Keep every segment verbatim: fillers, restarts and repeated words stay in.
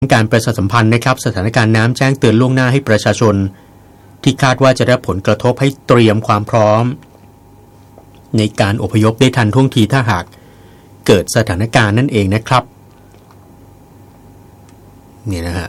การประชาสัมพันธ์นะครับสถานการณ์น้ำแจ้งเตือนล่วงหน้าให้ประชาชนที่คาดว่าจะได้ผลกระทบให้เตรียมความพร้อมในการอพยพได้ทันท่วงทีถ้าหากเกิดสถานการณ์นั่นเองนะครับนี่นะฮะ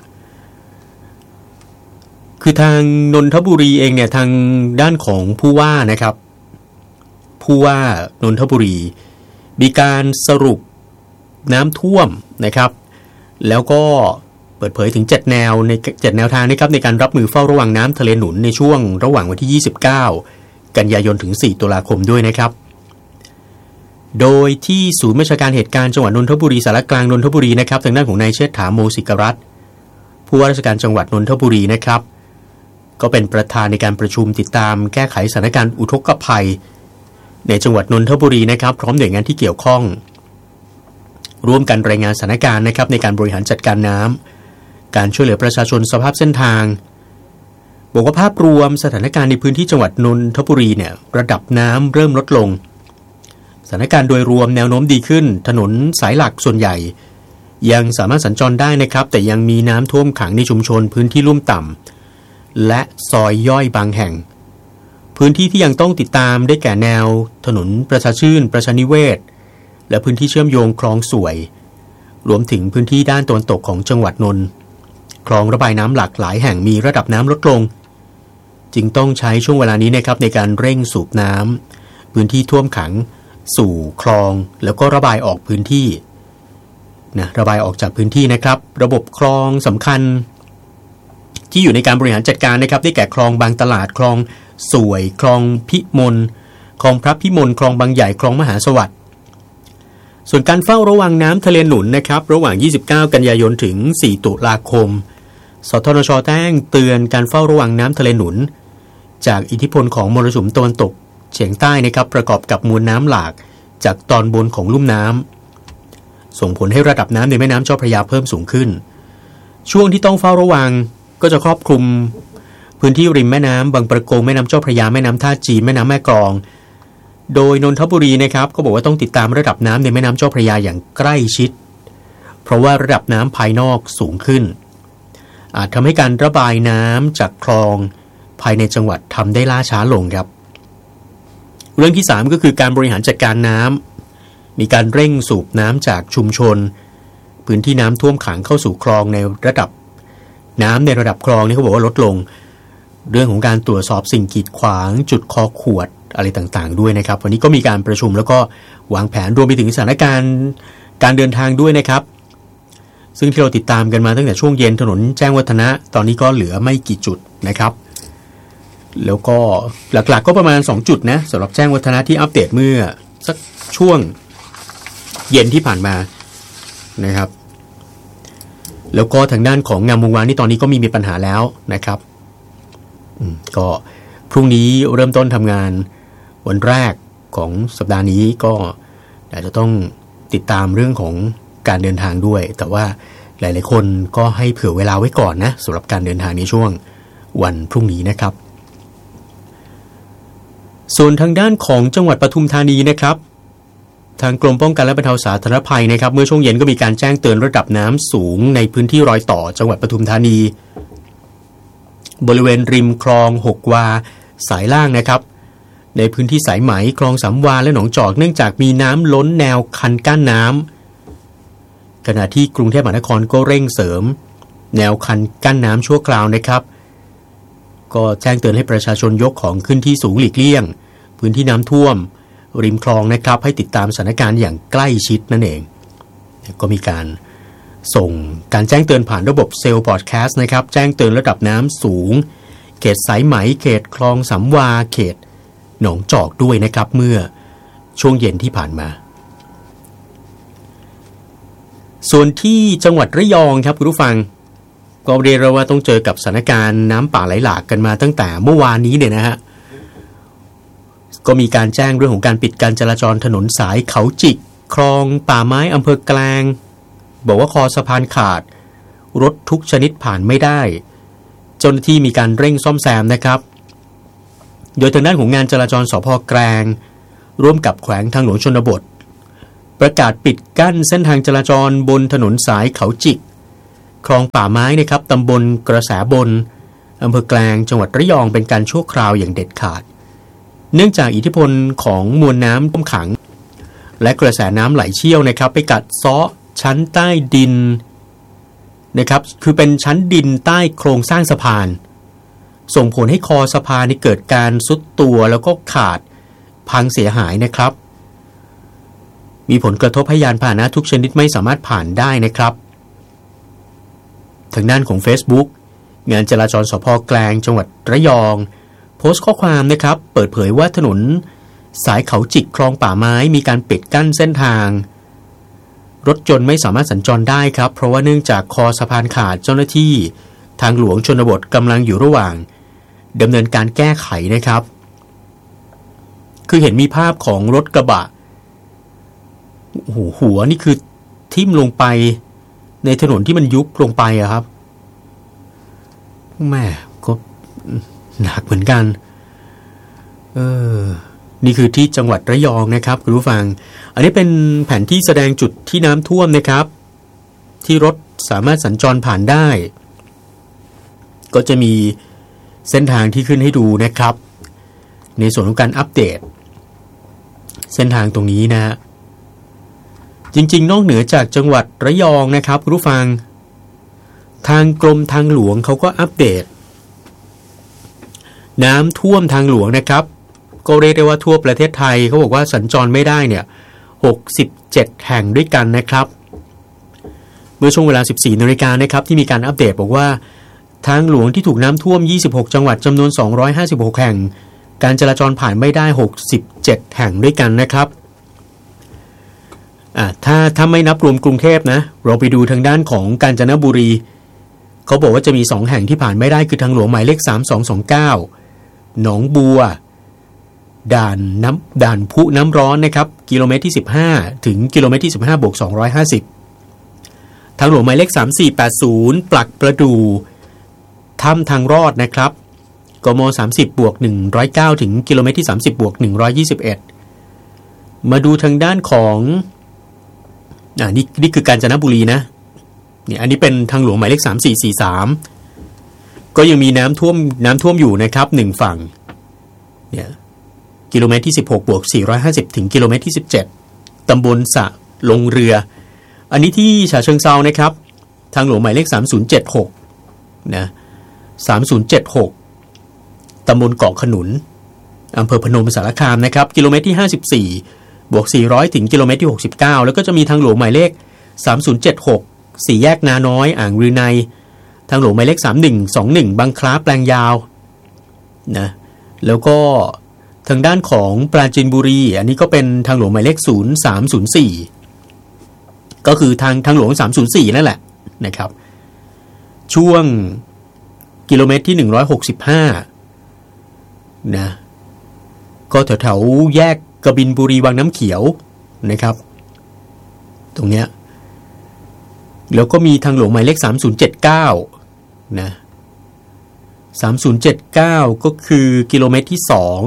คือทางนนทบุรีเองเนี่ยทางด้านของผู้ว่านะครับผู้ว่านนทบุรีมีการสรุปน้ำท่วมนะครับแล้วก็เปิดเผยถึงเจ็ดแนวในเจ็ดแนวทางนะครับในการรับมือเฝ้าระวังน้ำทะเลหนุนในช่วงระหว่างวันที่ยี่สิบเก้ากันยายนถึงสี่ตุลาคมด้วยนะครับโดยที่ศูนย์บัญชาการเหตุการณ์จังหวัดนนทบุรีสารกลางนนทบุรีนะครับทางด้านของนายเชษฐาโมสิกรัตน์ผู้ว่าราชการจังหวัดนนทบุรีนะครับก็เป็นประธานในการประชุมติดตามแก้ไขสถานการณ์อุทกภัยในจังหวัดนนทบุรีนะครับพร้อมหน่วยงานที่เกี่ยวข้องร่วมกันรายงานสถานการณ์นะครับในการบริหารจัดการน้ำการช่วยเหลือประชาชนสภาพเส้นทางบอกว่าภาพรวมสถานการณ์ในพื้นที่จังหวัดนนทบุรีเนี่ยระดับน้ำเริ่มลดลงสถานการณ์โดยรวมแนวโน้มดีขึ้นถนนสายหลักส่วนใหญ่ยังสามารถสัญจรได้นะครับแต่ยังมีน้ำท่วมขังในชุมชนพื้นที่ลุ่มต่ำและซอยย่อยบางแห่งพื้นที่ที่ยังต้องติดตามได้แก่แนวถนนประชาชื่นประชานิเวศและพื้นที่เชื่อมโยงคลองสวยรวมถึงพื้นที่ด้านตะวันตกของจังหวัดนนท์คลองระบายน้ำหลากหลายแห่งมีระดับน้ำลดลงจึงต้องใช้ช่วงเวลานี้นะครับในการเร่งสูบน้ำพื้นที่ท่วมขังสู่คลองแล้วก็ระบายออกพื้นที่นะระบายออกจากพื้นที่นะครับระบบคลองสำคัญที่อยู่ในการบริหารจัดการนะครับได้แก่คลองบางตลาดคลองสวยคลองพิมลคลองพระพิมลคลองบางใหญ่คลองมหาสวัสดิ์ส่วนการเฝ้าระวังน้ำทะเลหนุนนะครับระหว่างยี่สิบเก้ากันยายนถึงสี่ตุลาคมสทนช.แจ้งเตือนการเฝ้าระวังน้ำทะเลหนุนจากอิทธิพลของมรสุมตะวันตกเฉียงใต้นะครับประกอบกับมวลน้ำหลากจากตอนบนของลุ่มน้ำส่งผลให้ระดับน้ำในแม่น้ำเจ้าพระยาเพิ่มสูงขึ้นช่วงที่ต้องเฝ้าระวังก็จะครอบคลุมพื้นที่ริมแม่น้ำบางประกงแม่น้ำเจ้าพระยาแม่น้ำท่าจีนแม่น้ำแม่กลองโดยนนทบุรีนะครับก็บอกว่าต้องติดตามระดับน้ำในแม่น้ำเจ้าพระยาอย่างใกล้ชิดเพราะว่าระดับน้ำภายนอกสูงขึ้นอาจทำให้การระบายน้ำจากคลองภายในจังหวัดทำได้ล่าช้าลงครับเรื่องที่สามก็คือการบริหารจัดการน้ำมีการเร่งสูบน้ำจากชุมชนพื้นที่น้ำท่วมขังเข้าสู่คลองในระดับน้ำในระดับคลองนี่เขาบอกว่าลดลงเรื่องของการตรวจสอบสิ่งกีดขวางจุดคอขวดอะไรต่างๆด้วยนะครับวันนี้ก็มีการประชุมแล้วก็วางแผนรวมไปถึงสถานการณ์การเดินทางด้วยนะครับซึ่งที่เราติดตามกันมาตั้งแต่ช่วงเย็นถนนแจ้งวัฒนะตอนนี้ก็เหลือไม่กี่จุดนะครับแล้วก็หลักๆก็ประมาณสองจุดนะสำหรับแจ้งวัฒนะที่อัปเดตเมื่อสักช่วงเย็นที่ผ่านมานะครับแล้วก็ทางด้านของงามวงวานนี่ตอนนี้ก็มีมีปัญหาแล้วนะครับก็พรุ่งนี้เริ่มต้นทำงานวันแรกของสัปดาห์นี้ก็อาจจะต้องติดตามเรื่องของการเดินทางด้วยแต่ว่าหลายๆคนก็ให้เผื่อเวลาไว้ก่อนนะสำหรับการเดินทางในช่วงวันพรุ่งนี้นะครับส่วนทางด้านของจังหวัดปทุมธานีนะครับทางกรมป้องกันและบรรเทาสาธารณภัยนะครับเมื่อช่วงเย็นก็มีการแจ้งเตือนระดับน้ำสูงในพื้นที่รอยต่อจังหวัดปทุมธานีบริเวณริมคลองหกวาสายล่างนะครับในพื้นที่สายไหมคลองสามวาและหนองจอกเนื่องจากมีน้ำล้นแนวคันกั้นน้ำขณะที่กรุงเทพมหานครก็เร่งเสริมแนวคันกั้นน้ำชั่วคราวนะครับก็แจ้งเตือนให้ประชาชนยกของขึ้นที่สูงหลีกเลี่ยงพื้นที่น้ำท่วมริมคลองนะครับให้ติดตามสถานการณ์อย่างใกล้ชิดนั่นเองก็มีการส่งการแจ้งเตือนผ่านระบบเซลล์พอดแคสต์นะครับแจ้งเตือนระดับน้ำสูงเขตสายไหมเขตคลองสามวาเขตหนองจอกด้วยนะครับเมื่อช่วงเย็นที่ผ่านมาส่วนที่จังหวัดระยองครับคุณผู้ฟังก็เรียกว่าต้องเจอกับสถานการณ์น้ำป่าไหลหลากกันมาตั้งแต่เมื่อวานนี้เนี่ยนะฮะก็มีการแจ้งเรื่องของการปิดการจราจรถนนสายเขาจิกคลองป่าไม้อำเภอแกลงบอกว่าคอสะพานขาดรถทุกชนิดผ่านไม่ได้เจ้าหน้าที่มีการเร่งซ่อมแซมนะครับโดยทางด้านของงานจราจรสภ.แกลงร่วมกับแขวงทางหลวงชนบทประกาศปิดกั้นเส้นทางจราจรบนถนนสายเขาจิกคลองป่าไม้นะครับตำบลกระแสบนอำเภอแกลงจังหวัดระยองเป็นการชั่วคราวอย่างเด็ดขาดเนื่องจากอิทธิพลของมวลน้ำท่วมขังและกระแสน้ำไหลเชี่ยวนะครับไปกัดเซาะชั้นใต้ดินนะครับคือเป็นชั้นดินใต้โครงสร้างสะพานส่งผลให้คอสะพานเกิดการทรุดตัวแล้วก็ขาดพังเสียหายนะครับมีผลกระทบให้ยานพาหนะทุกชนิดไม่สามารถผ่านได้นะครับทางด้านของ Facebook งานจราจรสภ.แกลงจังหวัดระยองโพสต์ข้อความนะครับเปิดเผยว่าถนนสายเขาจิกคลองป่าไม้มีการปิดกั้นเส้นทางรถยนต์ไม่สามารถสัญจรได้ครับเพราะว่าเนื่องจากคอสะพานขาดเจ้าหน้าที่ทางหลวงชนบทกำลังอยู่ระหว่างดำเนินการแก้ไขนะครับคือเห็นมีภาพของรถกระบะโอ้โหหัวนี่คือทิ่มลงไปในถนนที่มันยุบลงไปอะครับแม่ก็หนักเหมือนกันเออนี่คือที่จังหวัดระยองนะครับคุณผู้ฟังอันนี้เป็นแผนที่แสดงจุดที่น้ำท่วมนะครับที่รถสามารถสัญจรผ่านได้ก็จะมีเส้นทางที่ขึ้นให้ดูนะครับในส่วนของการอัปเดตเส้นทางตรงนี้นะจริงๆนอกเหนือจากจังหวัดระยองนะครับคุณผู้ฟังทางกรมทางหลวงเขาก็อัปเดตน้ำท่วมทางหลวงนะครับก็เรียกได้ว่าทั่วประเทศไทยเขาบอกว่าสัญจรไม่ได้เนี่ยหกสิบเจ็ดแห่งด้วยกันนะครับเมื่อช่วงเวลา สิบสี่นาฬิกานะครับที่มีการอัปเดตบอกว่าทางหลวงที่ถูกน้ำท่วมยี่สิบหกจังหวัดจำนวนสองร้อยห้าสิบหกแห่งการจราจรผ่านไม่ได้หกสิบเจ็ดแห่งด้วยกันนะครับอ่าถ้าถ้าไม่นับรวมกรุงเทพนะเราไปดูทางด้านของกาญจนบุรีเขาบอกว่าจะมีสองแห่งที่ผ่านไม่ได้คือทางหลวงหมายเลขสามสองสองเก้าหนองบัวด่านน้ำด่านพุน้ำร้อนนะครับกิโลเมตรที่สิบห้าถึงกิโลเมตรที่สิบห้าบวกสองร้อยห้าสิบทางหลวงหมายเลขสามสี่แปดศูนย์ปลักประดูถ้ำทางรอดนะครับกมสามสิบบวกหนึ่งร้อยเก้าถึงกิโลเมตรที่สามสิบบวกหนึ่งร้อยยี่สิบเอ็ดมาดูทางด้านของอ่านี่นี่คือกาญจนบุรีนะนี่อันนี้เป็นทางหลวงหมายเลขสามสี่สี่สามก็ยังมีน้ำท่วมน้ำท่วมอยู่นะครับหนึ่งฝั่งเนี่ยกิโลเมตรที่สิบหกบวกสี่ร้อยห้าสิบถึงกิโลเมตรที่สิบเจ็ดตำบลสะลงเรืออันนี้ที่ฉะเชิงเทรานะครับทางหลวงหมายเลขสามศูนย์เจ็ดหกนะสามศูนย์เจ็ดหกตำบลเกาะขนุนอำเภอพนมสารคามนะครับกิโลเมตรที่ห้าสิบสี่บวกสี่ร้อยถึงกิโลเมตรที่หกสิบเก้าแล้วก็จะมีทางหลวงหมายเลขสามศูนย์เจ็ดหกสี่แยกนาน้อยอ่างรืนัยทางหลวงหมายเลขสามหนึ่งสองหนึ่งบางคล้าแปลงยาวนะแล้วก็ทางด้านของปราจีนบุรีอันนี้ก็เป็นทางหลวงหมายเลขศูนย์สามศูนย์สี่ก็คือทางทางหลวงสามศูนย์สี่นั่นแหละนะครับช่วงกิโลเมตรที่หนึ่งร้อยหกสิบห้านะก็แถวๆแยกกบินบุรีวังน้ำเขียวนะครับตรงเนี้ยแล้วก็มีทางหลวงหมายเลขสามศูนย์เจ็ดเก้านะสามศูนย์เจ็ดเก้าก็คือกิโลเมตรที่สอง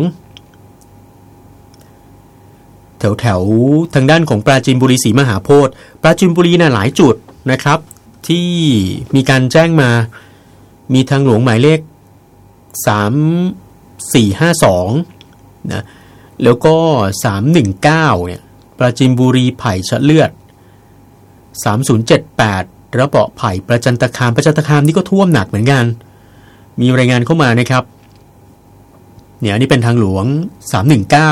แถวๆทางด้านของปราจีนบุรีศรีมหาโพธิ์ปราจีนบุรีน่ะหลายจุดนะครับที่มีการแจ้งมามีทางหลวงหมายเลขสามสี่ห้าสองนะแล้วก็สามหนึ่งเก้าเนี่ยปราจีนบุรีไผ่ชะเลือดสามศูนย์เจ็ดแปดระเบาะไผ่ประจันตคามประจันตคามนี่ก็ท่วมหนักเหมือนกันมีรายงานเข้ามานะครับเนี่ยอันนี้เป็นทางหลวงสามหนึ่งเก้า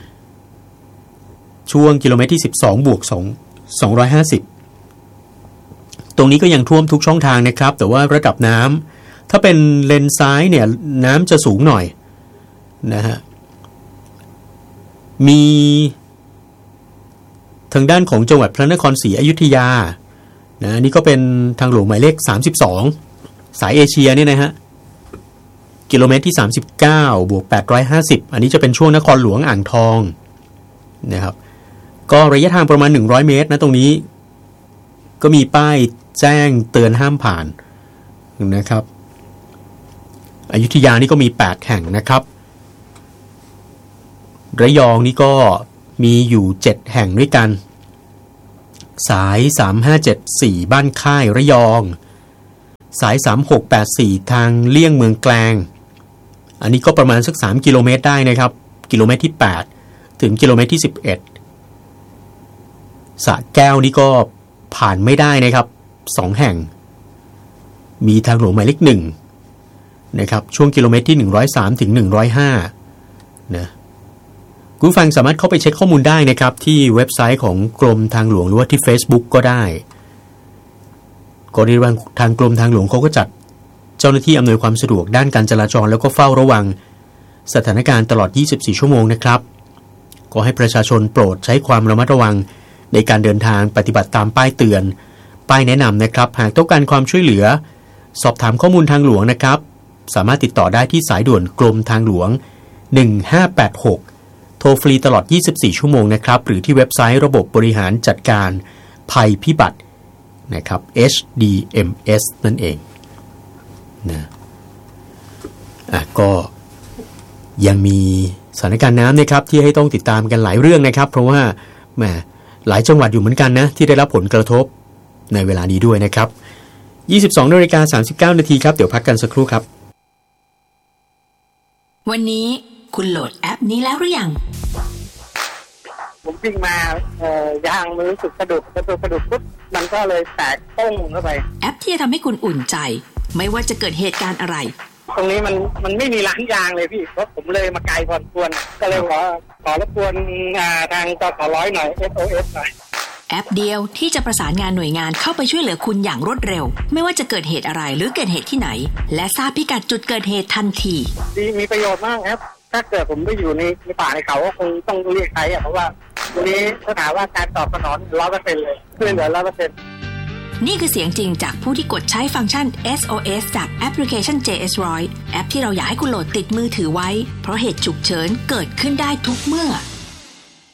ช่วงกิโลเมตรที่สิบสองบวกสอง สองร้อยห้าสิบตรงนี้ก็ยังท่วมทุกช่องทางนะครับแต่ว่าระดับน้ำถ้าเป็นเลนซ้ายเนี่ยน้ำจะสูงหน่อยนะฮะมีทางด้านของจังหวัดพระนครศรีอยุธยานะนี่ก็เป็นทางหลวงหมายเลขสามสิบสองสายเอเชียเนี่ยนะฮะกิโลเมตรที่สามสิบเก้าบวกแปดร้อยห้าสิบอันนี้จะเป็นช่วงนครหลวงอ่างทองนะครับก็ระยะทางประมาณหนึ่งร้อยเมตรนะตรงนี้ก็มีป้ายแจ้งเตือนห้ามผ่านนะครับอยุธยานี่ก็มีแปดแห่งนะครับระยองนี่ก็มีอยู่เจ็ดแห่งด้วยกันสายสามห้าเจ็ดสี่บ้านค่ายระยองสายสามหกแปดสี่ทางเลี่ยงเมืองแกลงอันนี้ก็ประมาณสักสามกิโลเมตรได้นะครับกิโลเมตรที่แปดถึงกิโลเมตรที่สิบเอ็ดสระแก้วนี่ก็ผ่านไม่ได้นะครับสองแห่งมีทางหลวงหมายเลขหนึ่งนะครับช่วงกิโลเมตรที่หนึ่งร้อยสามถึงหนึ่งร้อยห้านะคุณฟังสามารถเข้าไปเช็คข้อมูลได้นะครับที่เว็บไซต์ของกรมทางหลวงหรือว่าที่ Facebook ก็ได้ก็เรียกว่าทางกรมทางหลวงเขาก็จัดเจ้าหน้าที่อำนวยความสะดวกด้านการจราจรแล้วก็เฝ้าระวังสถานการณ์ตลอดยี่สิบสี่ชั่วโมงนะครับก็ให้ประชาชนโปรดใช้ความระมัดระวังในการเดินทางปฏิบัติตามป้ายเตือนป้ายแนะนำนะครับหากต้องการความช่วยเหลือสอบถามข้อมูลทางหลวงนะครับสามารถติดต่อได้ที่สายด่วนกรมทางหลวงหนึ่งห้าแปดหกโทรฟรีตลอดยี่สิบสี่ชั่วโมงนะครับหรือที่เว็บไซต์ระบบบริหารจัดการภัยพิบัตินะครับ เอช ดี เอ็ม เอส นั่นเองนะอ่ะก็ยังมีสถานการณ์น้ำนะครับที่ให้ต้องติดตามกันหลายเรื่องนะครับเพราะว่าแหมหลายจังหวัดอยู่เหมือนกันนะที่ได้รับผลกระทบในเวลานี้ด้วยนะครับยี่สิบสองนาฬิกาสามสิบเก้านาทีครับเดี๋ยวพักกันสักครู่ครับวันนี้คุณโหลดแอปนี้แล้วหรือยังผมวิ่งมาเอ่อยางมันรู้สึกสะดุดสะดุดสะดุดปุ๊บมันก็เลยแตกต้งเข้าไปแอปที่จะทำให้คุณอุ่นใจไม่ว่าจะเกิดเหตุการณ์อะไรตรงนี้มันมันไม่มีร้านยางเลยพี่เพราะผมเลยมาไกลพอควรก็เลยขอขอรบกวนทางจสร้อยหน่อย เอส โอ เอส หน่อยแอปเดียวที่จะประสานงานหน่วยงานเข้าไปช่วยเหลือคุณอย่างรวดเร็วไม่ว่าจะเกิดเหตุอะไรหรือเกิดเหตุที่ไหนและทราบพิกัดจุดเกิดเหตุทันทีมีประโยชน์มากครับถ้าเกิดผมไม่อยู่ในในป่าในเขาก็คงต้องเรียกใครอ่ะเพราะว่าวันนี้ถ้าถามว่าการตอบสนอง ร้อยเปอร์เซ็นต์ เลยช่วยเหลือ ร้อยเปอร์เซ็นต์นี่คือเสียงจริงจากผู้ที่กดใช้ฟังก์ชัน เอส โอ เอส จากแอปพลิเคชัน เจ เอส หนึ่งร้อย แอปที่เราอยากให้คุณโหลดติดมือถือไว้เพราะเหตุฉุกเฉินเกิดขึ้นได้ทุกเมื่อ